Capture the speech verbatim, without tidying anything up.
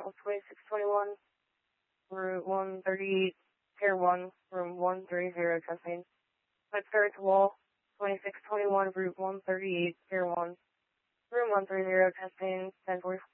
twenty-six twenty-one, route one thirty-eight, Pier one, room one thirty, testing. Let's start to wall, twenty-six twenty-one, route one thirty-eight, Pier one, room one thirty, testing, ten forty-four.